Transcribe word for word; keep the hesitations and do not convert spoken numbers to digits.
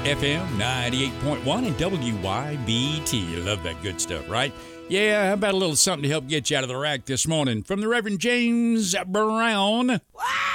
F M ninety-eight point one and W Y B T. You love that good stuff, right? Yeah, how about a little something to help get you out of the rack this morning from the Reverend James Brown? Wow!